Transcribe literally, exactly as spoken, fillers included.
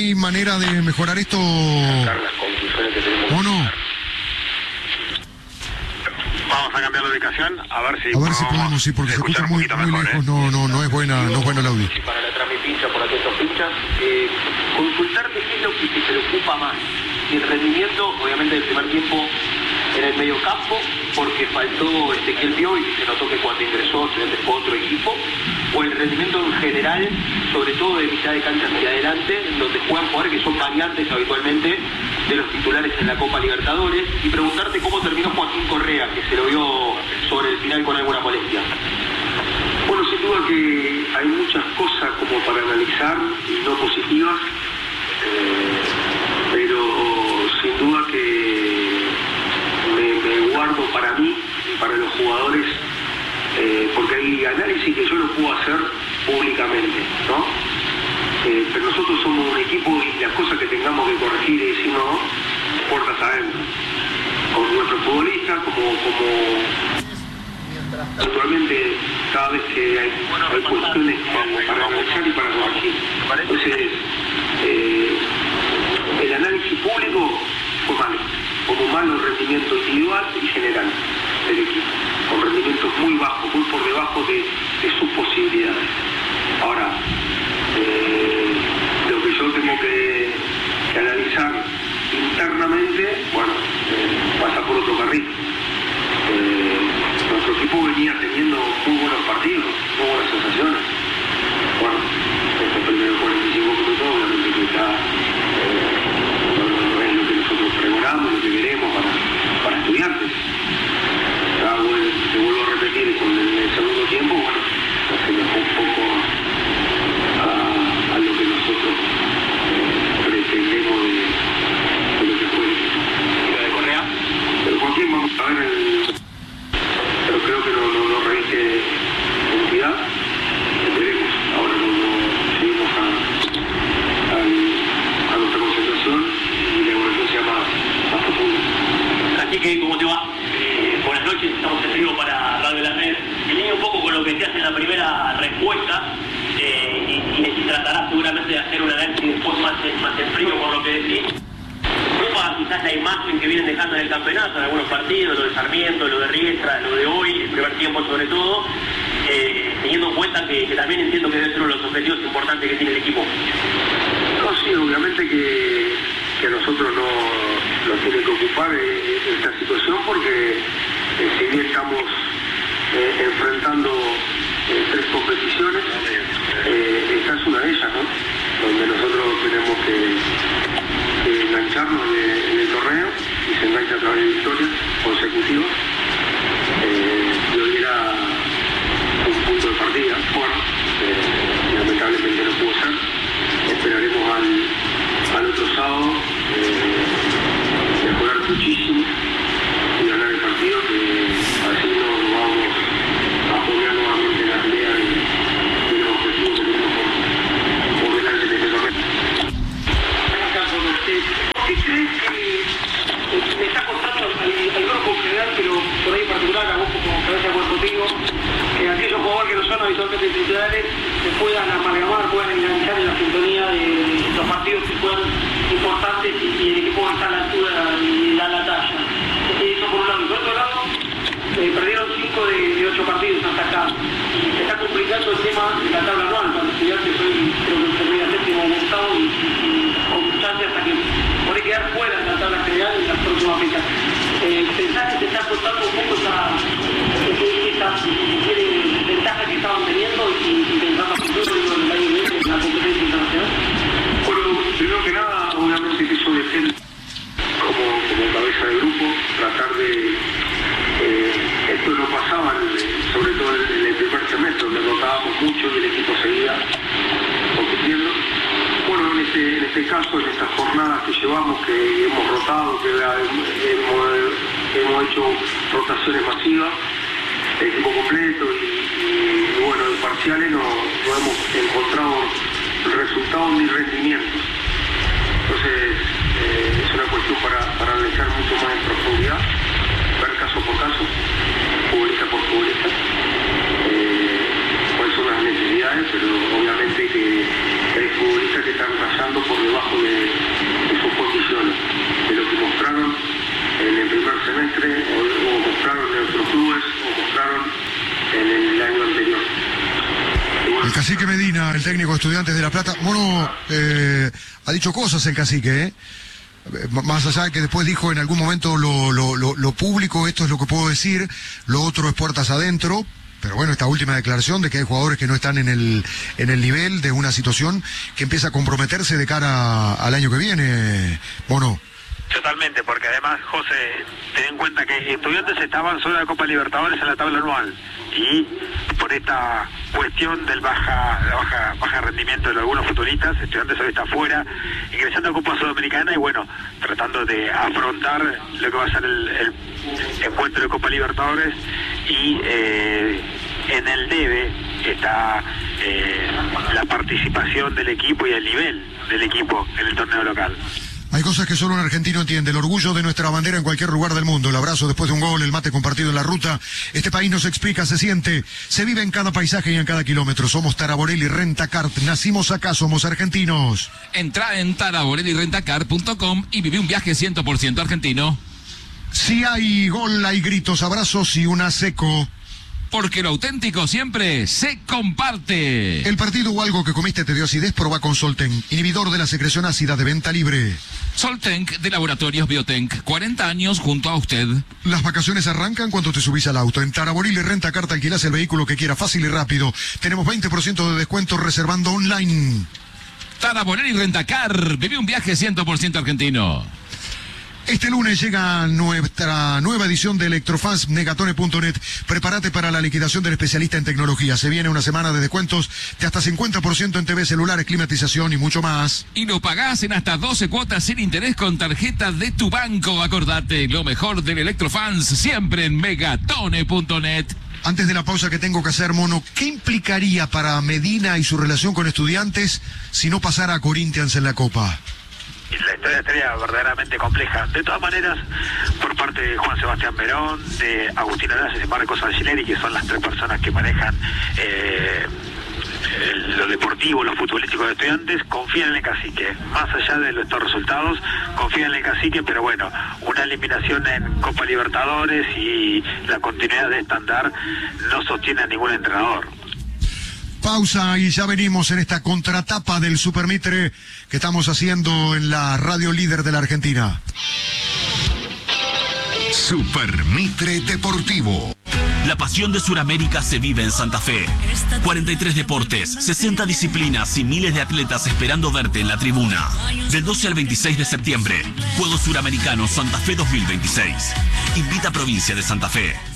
hay manera de mejorar esto, ¿o no? Vamos a cambiar la ubicación, a ver si a ver si podemos, sí, porque se escucha muy, muy mejor, lejos, ¿eh? no, no, no es buena, no es bueno el audio. Para la transmipincha, por atentos pinchas, eh, consultarte qué es lo que te preocupa más. Si el rendimiento, obviamente del primer tiempo en el medio campo, porque faltó Ezequiel Piovi y se notó que cuando ingresó Estudiantes fue otro equipo, o el rendimiento en general, sobre todo de mitad de cancha hacia adelante, donde juegan jugadores que son variantes habitualmente de los titulares en la Copa Libertadores, y preguntarte cómo terminó Joaquín Correa, que se lo vio sobre el final con alguna molestia. Bueno, sin duda que hay muchas cosas como para analizar y no positivas, eh, pero sin duda que me, me guardo para mí y para los jugadores, eh, porque hay análisis que yo no puedo hacer públicamente, ¿no? Eh, pero nosotros somos un equipo y las cosas que tengamos que corregir y decir no, puertas adentro, con nuestros futbolistas, como, como actualmente cada vez que hay, hay cuestiones para analizar y para corregir. Entonces, eh, el análisis público fue malo, como malo el rendimiento individual y general del equipo, con rendimientos muy bajos, muy por debajo de, de sus posibilidades. Ahora, eh, lo que yo tengo que, que analizar internamente, bueno, eh, pasa por otro carril. Eh, nuestro equipo venía teniendo muy buenos partidos, muy buenas sensaciones. Bueno, estos primeros cuarenta y cinco minutos obviamente que está, eh, no, no es lo que nosotros pregonamos, lo que queremos para, para Estudiantes. Ya, bueno, te vuelvo a repetir, con el, el segundo tiempo, bueno, se me fue un poco a, a lo que nosotros eh, pretendemos de, de lo que fue el equipo. ¿Y lo de Correa? Pero Joaquín, vamos a ver el... pero creo que no, no, no reviste entidad. Esperemos. Ahora no, no seguimos a, a, a nuestra concentración y la evaluación sea más, más profunda. Así que, ¿cómo te va? Eh, buenas noches, estamos en vivo para Radio La Red. En línea un poco con lo que te hace en la primera respuesta, eh, y, y tratarás seguramente de hacer un análisis después más, más en frío por lo que decís. Preocupa quizás la imagen que vienen dejando en el campeonato, en algunos partidos, lo de Sarmiento, lo de Riestra, lo de hoy, el primer tiempo sobre todo, eh, teniendo en cuenta que, que también entiendo que debe ser uno de los objetivos importantes que tiene el equipo. No, sí, obviamente que, que a nosotros no nos tiene que ocupar eh, esta situación porque eh, si bien estamos eh, enfrentando eh, tres competiciones, eh, esta es una de ellas, ¿no? Donde nosotros tenemos que, que engancharnos en el, en el torneo y se engancha a través de victorias consecutivas. Eh, y hoy era un punto de partida, bueno, eh, lamentablemente no pudo ser. Esperaremos al, al otro sábado eh, mejorar muchísimo y ganar el partido, que así nos vamos a poner nuevamente en la pelea de, de los objetivos que tenemos por, por delante de este torneo. ¿Qué crees que me está costando al, al grupo en general, pero por ahí en particular a vos como cabeza de cuerpo contigo, que aquellos jugadores que no son habitualmente titulares se puedan amalgamar, puedan enganchar en la sintonía de, de los partidos que fueron importantes y, y el equipo está a la altura y da la talla? Eso por un lado. Y por otro lado, eh, perdieron cinco de, de ocho partidos hasta acá. Y se está complicando el tema de la tabla anual. Para Estudiantes hoy creo que termina séptimo o octavo y, y con chance hasta que puede quedar fuera de la tabla general en las próximas fechas. Eh, ¿Pensás que te está costando un poco esa, esa, esa ventaja que estaban teniendo y, y pensando a futuro en el año que viene en la competencia internacional? Bueno, primero que nada, obviamente que eso depende como, como cabeza de grupo, tratar de... Eh, esto no pasaba, sobre todo en el primer semestre, donde rotábamos mucho y el equipo seguía compitiendo. Bueno, en este, en este caso, en estas jornadas que llevamos, que hemos rotado, que hemos, hemos hecho rotaciones masivas, el equipo completo y, y, y bueno, en parciales no, no hemos encontrado resultados ni rendimientos. Entonces, eh, es una cuestión para, para analizar mucho más en profundidad, ver caso por caso, futbolista por futbolista, eh, cuáles son las necesidades, pero obviamente que hay futbolistas que están rayando por debajo el técnico de Estudiantes de La Plata. Bueno, eh, ha dicho cosas el cacique, ¿eh? Más allá de que después dijo en algún momento lo, lo, lo, lo público, esto es lo que puedo decir, lo otro es puertas adentro. Pero bueno, esta última declaración de que hay jugadores que no están en el en el nivel de una situación que empieza a comprometerse de cara al año que viene, Mono. Totalmente, porque además, José, ten en cuenta que Estudiantes estaban solo en la Copa Libertadores en la tabla anual, y por esta cuestión del baja baja baja rendimiento de algunos futbolistas, Estudiantes hoy está fuera, ingresando a Copa Sudamericana y bueno, tratando de afrontar lo que va a ser el, el encuentro de Copa Libertadores, y eh, en el debe está eh, la participación del equipo y el nivel del equipo en el torneo local. Hay cosas que solo un argentino entiende, el orgullo de nuestra bandera en cualquier lugar del mundo, el abrazo después de un gol, el mate compartido en la ruta. Este país nos explica, se siente, se vive en cada paisaje y en cada kilómetro. Somos Taraborelli Rentacar, nacimos acá, somos argentinos. Entra en taraborelli rentacar punto com y vive un viaje cien por ciento argentino. Si hay gol, hay gritos, abrazos y una seco. Porque lo auténtico siempre se comparte. El partido o algo que comiste te dio acidez, probá con Solten, inhibidor de la secreción ácida, de venta libre. Soltenc de Laboratorios Biotenc, cuarenta años junto a usted. Las vacaciones arrancan cuando te subís al auto. En Taraborelli Rentacar te alquilás el vehículo que quieras, fácil y rápido. Tenemos veinte por ciento de descuento reservando online. Taraborelli Rentacar, vive un viaje cien por ciento argentino. Este lunes llega nuestra nueva edición de Electrofans Megatone punto net. Prepárate para la liquidación del especialista en tecnología. Se viene una semana de descuentos de hasta cincuenta por ciento en T V, celulares, climatización y mucho más. Y lo pagás en hasta doce cuotas sin interés con tarjeta de tu banco. Acordate, lo mejor del Electrofans siempre en Megatone punto net. Antes de la pausa que tengo que hacer, Mono, ¿qué implicaría para Medina y su relación con Estudiantes si no pasara a Corinthians en la Copa? La historia estaría verdaderamente compleja. De todas maneras, por parte de Juan Sebastián Verón, de Agustín Horaces y Marcos Angileri, que son las tres personas que manejan eh, lo deportivo, lo futbolístico de Estudiantes, confían en el cacique. Más allá de estos resultados, confían en el cacique, pero bueno, una eliminación en Copa Libertadores y la continuidad de estándar no sostiene a ningún entrenador. Pausa y ya venimos en esta contratapa del Supermitre que estamos haciendo en la radio líder de la Argentina. Supermitre Deportivo. La pasión de Sudamérica se vive en Santa Fe. cuarenta y tres deportes, sesenta disciplinas y miles de atletas esperando verte en la tribuna. Del doce al veintiséis de septiembre, Juegos Suramericanos Santa Fe dos mil veintiséis. Invita a Provincia de Santa Fe.